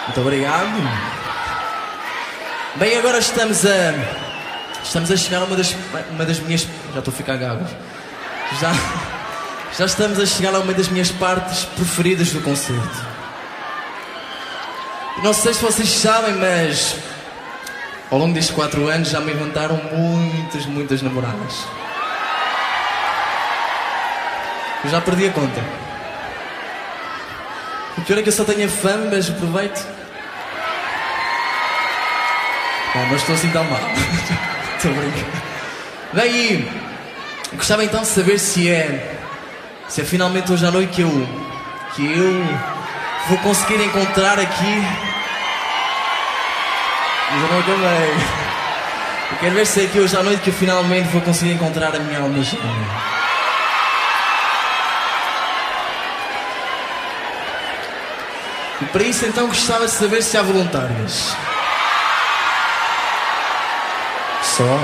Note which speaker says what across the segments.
Speaker 1: Muito obrigado. Bem, agora estamos a chegar a uma das minhas... Já estou a ficar gago. Já estamos a chegar a uma das minhas partes preferidas do concerto. Não sei se vocês sabem, mas ao longo destes 4 anos já me inventaram muitas namoradas. Eu já perdi a conta. O pior é que eu só tenho fama, mas aproveito. Não estou assim tão mal. Estou brincando. Bem, e gostava então de saber se é finalmente hoje à noite que eu vou conseguir encontrar aqui. Mas eu não acabei. Eu quero ver se é aqui hoje à noite que eu finalmente vou conseguir encontrar a minha alma gêmea. E para isso então gostava de saber se há voluntárias. Só?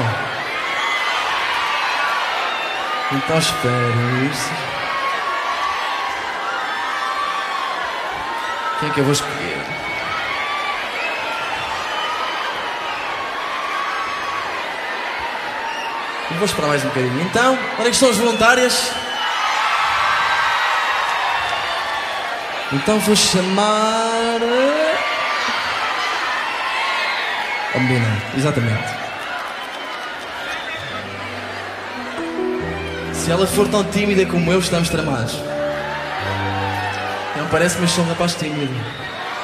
Speaker 1: Então espero isso. Quem é que eu vou escolher? Eu vou esperar mais um bocadinho. Então, onde é que estão as voluntárias? Então vou chamar... a menina, exatamente. Se ela for tão tímida como eu, estamos tramados. Não parece, mas sou um rapaz tímido.